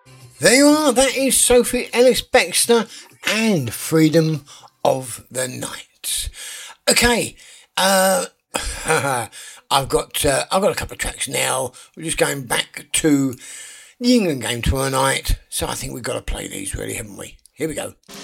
There you are, that is Sophie Ellis-Bextor and Freedom of the Night. Okay, I've got a couple of tracks now. We're just going back to the England game tomorrow night, so I think we've got to play these really, haven't we? Here we go.